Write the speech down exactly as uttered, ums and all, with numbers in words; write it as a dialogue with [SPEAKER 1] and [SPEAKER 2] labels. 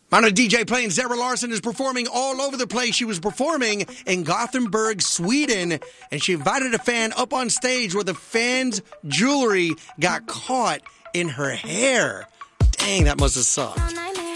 [SPEAKER 1] I'm a D J playing. Zara Larsson is performing all over the place. She was performing in Gothenburg, Sweden, and she invited a fan up on stage where the fan's jewelry got caught in her hair. Dang, that must have sucked.